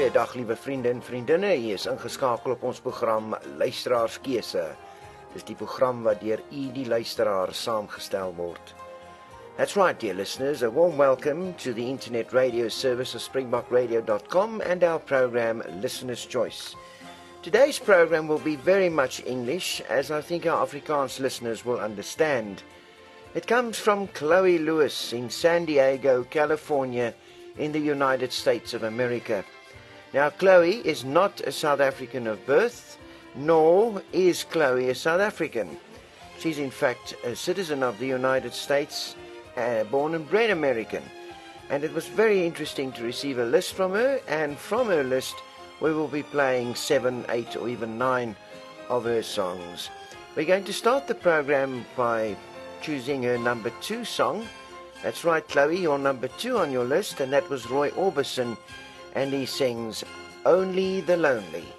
Goeiedag liewe vriende en vriendinne, u is ingeskakel op ons program Luisteraarskeuse. Dis die program wat deur u die luisteraar saamgestel word. That's right, dear listeners, a warm welcome to the internet radio service of springbokradio.com and our program Listener's Choice. Today's program will be very much English, as I think our Afrikaans listeners will understand. It comes from Chloe Lewis in San Diego, California, in the United States of America. Now, Chloe is not a South African of birth, nor is Chloe a South African. She's in fact a citizen of the United States, born and bred American. And it was very interesting to receive a list from her, and from her list we will be playing 7, 8 or even 9 of her songs. We're going to start the program by choosing her number 2 song. That's right, Chloe, you're number 2 on your list, and that was Roy Orbison, and he sings Only the Lonely.